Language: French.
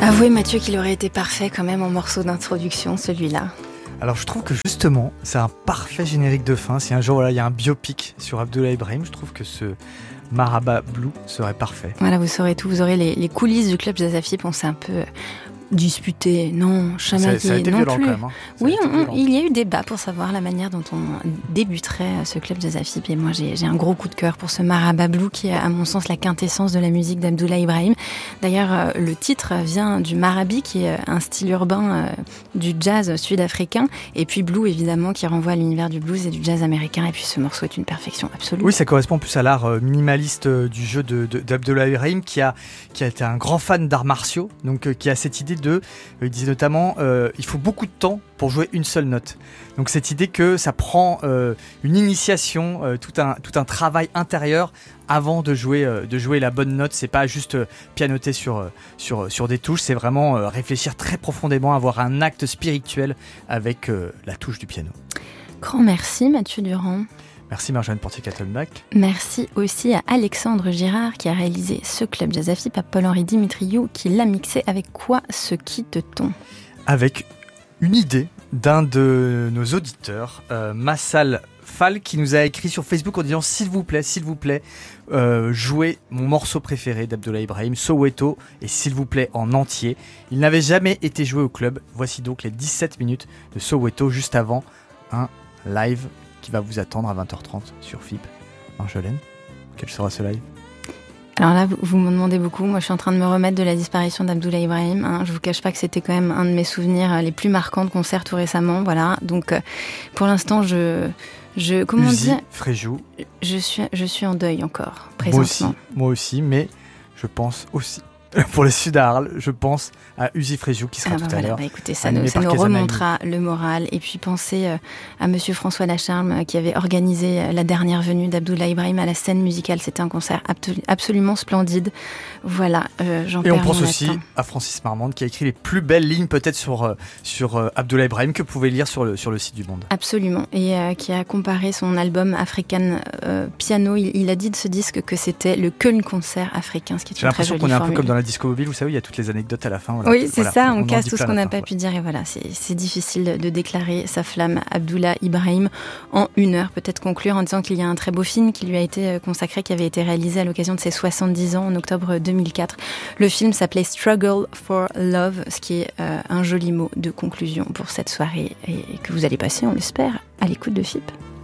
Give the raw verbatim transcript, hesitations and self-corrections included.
Avouez Mathieu qu'il aurait été parfait quand même en morceau d'introduction, celui-là. Alors je trouve que justement, c'est un parfait générique de fin. Si un jour voilà, il y a un biopic sur Abdoulaye Ibrahim, je trouve que ce Marhaba Blue serait parfait. Voilà, vous saurez tout, vous aurez les, les coulisses du club Jazz Afib. On s'est un peu disputé, non, chamaillé, ça, ça a été non violent plus. quand même. Hein. Oui, on, il y a eu débat pour savoir la manière dont on débuterait ce club Jazz Afib. Et moi, j'ai, j'ai un gros coup de cœur pour ce Marhaba Blue qui est, à mon sens, la quintessence de la musique d'Abdoulaye Ibrahim. D'ailleurs, le titre vient du marabi, qui est un style urbain du jazz sud-africain. Et puis Blue, évidemment, qui renvoie à l'univers du blues et du jazz américain. Et puis ce morceau est une perfection absolue. Oui, ça correspond plus à l'art minimaliste du jeu de, de, d'Abdoulaye Ibrahim, qui a, qui a été un grand fan d'arts martiaux, donc qui a cette idée de, il disait notamment, euh, il faut beaucoup de temps pour jouer une seule note. Donc cette idée que ça prend euh, une initiation, euh, tout un tout un travail intérieur avant de jouer euh, de jouer la bonne note. C'est pas juste euh, pianoter sur euh, sur sur des touches, c'est vraiment euh, réfléchir très profondément, avoir un acte spirituel avec euh, la touche du piano. Grand merci Mathieu Durand. Merci Marjolaine Portier-Kaltenbach. Merci aussi à Alexandre Girard qui a réalisé ce club Jazz Afib, à Paul-Henri Dimitriou qui l'a mixé. Avec quoi se quitte-t-on ? Avec une idée d'un de nos auditeurs, euh, Massal Fall, qui nous a écrit sur Facebook en disant « S'il vous plaît, s'il vous plaît, euh, jouez mon morceau préféré d'Abdoulaye Ibrahim, Soweto, et s'il vous plaît en entier. » Il n'avait jamais été joué au club. Voici donc les dix-sept minutes de Soweto, juste avant un live qui va vous attendre à vingt heures trente sur F I B. Marjolaine, quel sera ce live ? Alors là, vous, vous me demandez beaucoup. Moi, je suis en train de me remettre de la disparition d'Abdoulaye Ibrahim. Hein. Je vous cache pas que c'était quand même un de mes souvenirs les plus marquants de concert tout récemment. Voilà. Donc, euh, pour l'instant, je, je, comment Uzi, dire, Fréjou. Je suis, je suis en deuil encore, présentement. Moi aussi, moi aussi, mais je pense aussi. Pour les Sud à Arles, je pense à Uzi Fréjou qui sera ah bah tout voilà, à l'heure. Bah écoutez, ça nous, ça nous remontera le moral. Et puis pensez euh, à Monsieur François Lacharme euh, qui avait organisé euh, la dernière venue d'Abdoulaye Ibrahim à la scène musicale. C'était un concert abto- absolument splendide. Voilà, euh, j'en Et on perds pense mon aussi latin. à Francis Marmande qui a écrit les plus belles lignes peut-être sur, euh, sur euh, Abdoulaye Ibrahim que vous pouvez lire sur le, sur le site du Monde. Absolument. Et euh, qui a comparé son album African euh, Piano. Il, il a dit de ce disque que c'était le Köln concert africain, ce qui est J'ai une très l'impression jolie qu'on est un formule. peu comme dans la disco mobile, vous savez, il y a toutes les anecdotes à la fin. Voilà. Oui, c'est voilà. ça, on, on casse dit tout ce plein qu'on n'a la pas fin, pu dire. Et voilà, c'est, c'est difficile de déclarer sa flamme. Abdoulaye Ibrahim, en une heure, peut-être conclure en disant qu'il y a un très beau film qui lui a été consacré, qui avait été réalisé à l'occasion de ses soixante-dix ans en octobre deux mille quatre. Le film s'appelait Struggle for Love, ce qui est euh, un joli mot de conclusion pour cette soirée et que vous allez passer, on l'espère, à l'écoute de F I P.